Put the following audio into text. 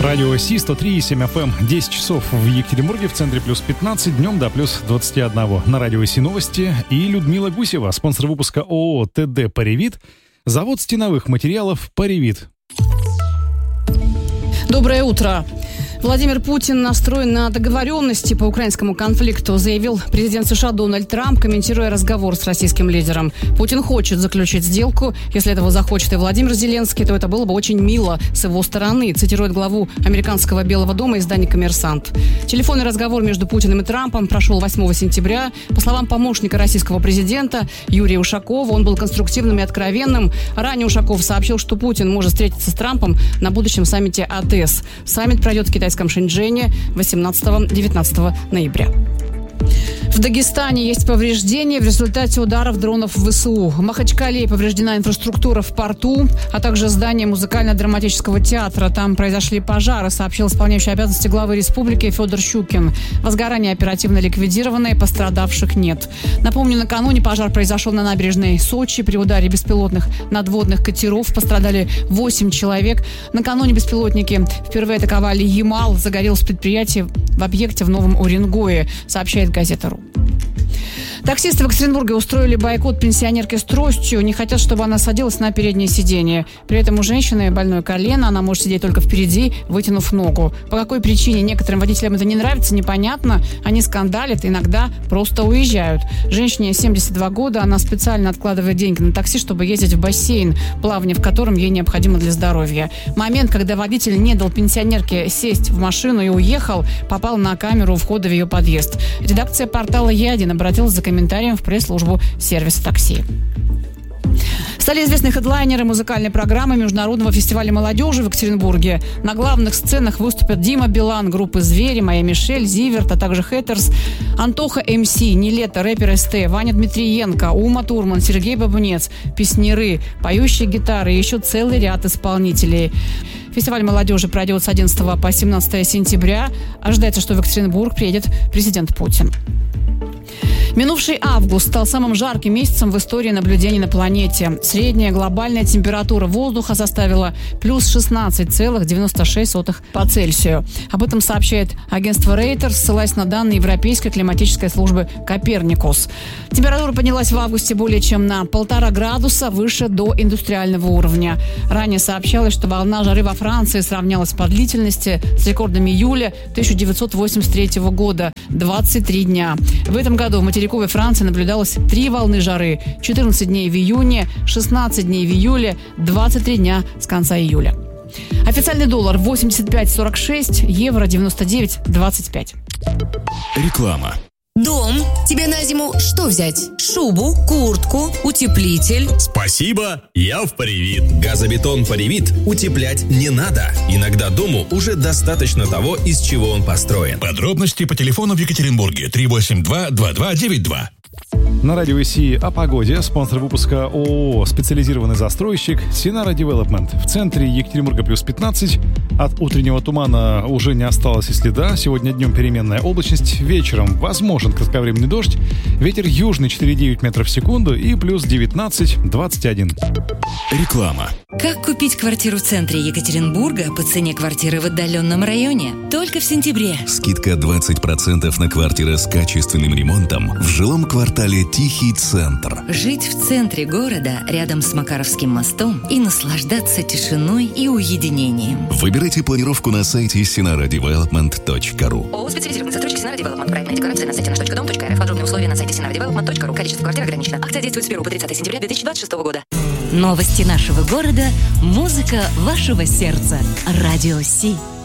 Радио Си 103,7 FM. 10 часов в Екатеринбурге, в центре плюс 15, днем до плюс 21. На Радио Си новости и Людмила Гусева, спонсор выпуска ООО «ТД Паривит», завод стеновых материалов «Паривит». Доброе утро. Владимир Путин настроен на договоренности по украинскому конфликту, заявил президент США Дональд Трамп, комментируя разговор с российским лидером. Путин хочет заключить сделку. Если этого захочет и Владимир Зеленский, то это было бы очень мило с его стороны, цитирует главу американского Белого дома издание «Коммерсант». Телефонный разговор между Путиным и Трампом прошел 8 сентября. По словам помощника российского президента Юрия Ушакова, он был конструктивным и откровенным. Ранее Ушаков сообщил, что Путин может встретиться с Трампом на будущем саммите АТЭС. Саммит пройдет в китайском Шэньчжэне 18-19 ноября. В Дагестане есть повреждения в результате ударов дронов в ВСУ. В Махачкале повреждена инфраструктура в порту, а также здание музыкально-драматического театра. Там произошли пожары, сообщил исполняющий обязанности главы республики Федор Щукин. Возгорания оперативно ликвидированы, пострадавших нет. Напомню, накануне пожар произошел на набережной Сочи. При ударе беспилотных надводных катеров пострадали 8 человек. Накануне беспилотники впервые атаковали Ямал. Загорелось предприятие в объекте в Новом Уренгое, сообщает газета.ру. Таксисты в Екатеринбурге устроили бойкот пенсионерке с тростью. Не хотят, чтобы она садилась на переднее сиденье. При этом у женщины больное колено. Она может сидеть только впереди, вытянув ногу. По какой причине некоторым водителям это не нравится, непонятно. Они скандалят, иногда просто уезжают. Женщине 72 года. Она специально откладывает деньги на такси, чтобы ездить в бассейн, плавание в котором ей необходимо для здоровья. Момент, когда водитель не дал пенсионерке сесть в машину и уехал, попал на камеру у входа в ее подъезд. Редакция портала Е1 обратилась за комментарием в пресс-службу сервиса такси. Стали известны хедлайнеры музыкальной программы Международного фестиваля молодежи в Екатеринбурге. На главных сценах выступят Дима Билан, группы «Звери», Майя Мишель, Зиверт, а также Хэттерс, Антоха МС, Нилетто, рэпер СТ, Ваня Дмитриенко, Ума Турман, Сергей Бабунец, песняры, поющие гитары и еще целый ряд исполнителей. Фестиваль молодежи пройдет с 11 по 17 сентября. Ожидается, что в Екатеринбург приедет президент Путин. Минувший август стал самым жарким месяцем в истории наблюдений на планете. Средняя глобальная температура воздуха составила плюс 16,96 по Цельсию. Об этом сообщает агентство Reuters, ссылаясь на данные Европейской климатической службы «Коперникус». Температура поднялась в августе более чем на 1,5 градуса выше до индустриального уровня. Ранее сообщалось, что волна жары во Франции сравнялась по длительности с рекордом июля 1983 года – 23 дня. В этом году в материковой Франции наблюдалось 3 волны жары – 14 дней в июне, 16 дней в июле, 23 дня с конца июля. Официальный доллар 85,46, евро 99,25. Реклама. Дом. Тебе на зиму что взять? Шубу, куртку, утеплитель? Спасибо, я в Паривит. Газобетон Паривит утеплять не надо. Иногда дому уже достаточно того, из чего он построен. Подробности по телефону в Екатеринбурге 382-2292. На Радио Си о погоде. Спонсор выпуска ООО «Специализированный застройщик» Синара Девелопмент. В центре Екатеринбурга плюс 15. От утреннего тумана уже не осталось и следа. Сегодня днем переменная облачность. Вечером возможен кратковременный дождь. Ветер южный 4,9 метров в секунду и плюс 19,21. Реклама. Как купить квартиру в центре Екатеринбурга по цене квартиры в отдаленном районе? Только в сентябре. Скидка 20% на квартиры с качественным ремонтом в жилом квартале «Тихий центр». Жить в центре города, рядом с Макаровским мостом, и наслаждаться тишиной и уединением. Выбирайте планировку на сайте sinaradevelopment.ru. ООО «Специализированный застройщик Синара Девелопмент». Проектная декларация на сайте nаш.дом.рф. Подробные условия на сайте sinaradevelopment.ru. Количество квартир ограничено. Акция действует с 1 по 30 сентября 2026 года. Новости нашего города. Музыка вашего сердца. Радио Си.